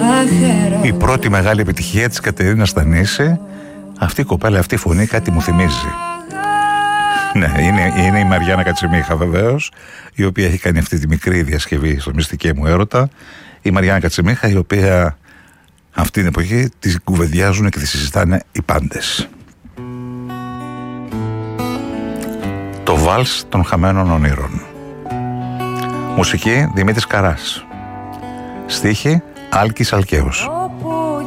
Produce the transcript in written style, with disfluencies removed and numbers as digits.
Η πρώτη μεγάλη επιτυχία της Κατερίνας Στανίση. Αυτή η κοπέλα, αυτή η φωνή κάτι μου θυμίζει. Ναι, είναι η Μαριάννα Κατσιμίχα βεβαίως, η οποία έχει κάνει αυτή τη μικρή διασκευή στο Μυστική μου έρωτα. Η Μαριάννα Κατσιμίχα, η οποία αυτή την εποχή τη κουβεντιάζουν και τη συζητάνε οι πάντες. Το βάλς των χαμένων ονείρων. Μουσική Δημήτρης Καράς. Στίχη Άλκης Αλκαίος.